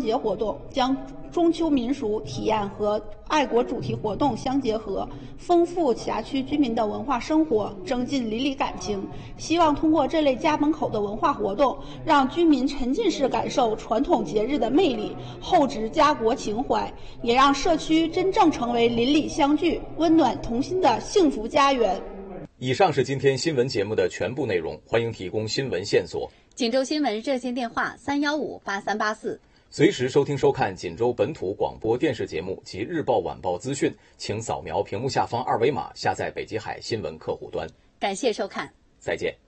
节活动，将中秋民俗体验和爱国主题活动相结合，丰富辖区居民的文化生活，增进邻里感情。希望通过这类家门口的文化活动，让居民沉浸式感受传统节日的魅力，厚植家国情怀，也让社区真正成为邻里相聚、温暖同心的幸福家园。 以上是今天新闻节目的全部内容，欢迎提供新闻线索。 锦州新闻热线电话3158384。 随时收听收看锦州本土广播电视节目及日报晚报资讯，请扫描屏幕下方2维码下载北极海新闻客户端。 感谢收看， 再见。